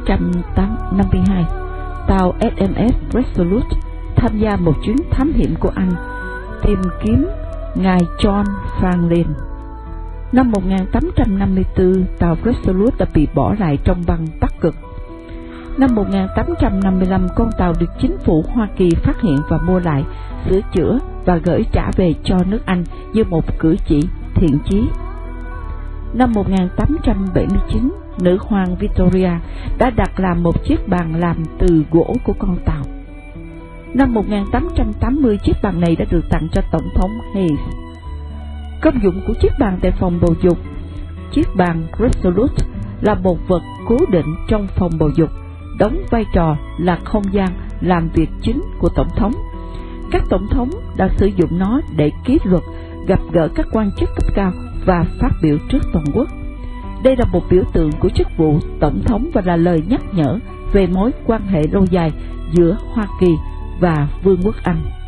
1852, tàu HMS Resolute tham gia một chuyến thám hiểm của Anh tìm kiếm ngài John Franklin. Năm 1854, tàu Resolute đã bị bỏ lại trong băng Bắc Cực. Năm 1855, con tàu được chính phủ Hoa Kỳ phát hiện và mua lại, sửa chữa và gửi trả về cho nước Anh như một cử chỉ thiện chí. Năm 1879, nữ hoàng Victoria đã đặt làm một chiếc bàn làm từ gỗ của con tàu. Năm 1880, chiếc bàn này đã được tặng cho Tổng thống Hayes. Công dụng của chiếc bàn tại phòng bầu dục. Chiếc bàn Resolute là một vật cố định trong phòng bầu dục, đóng vai trò là không gian làm việc chính của Tổng thống. Các Tổng thống đã sử dụng nó để ký luật, gặp gỡ các quan chức cấp cao và phát biểu trước toàn quốc. Đây là một biểu tượng của chức vụ Tổng thống và là lời nhắc nhở về mối quan hệ lâu dài giữa Hoa Kỳ và Vương quốc Anh.